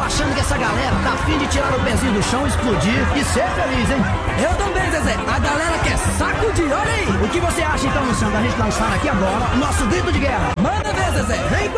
achando que essa galera tá afim de tirar o pezinho do chão, explodir e ser feliz, hein? Eu também, Zezé. A galera quer sacudir, olha aí. O que você acha então, Luciano, da gente lançar aqui agora o nosso grito de guerra? Manda ver, Zezé. Vem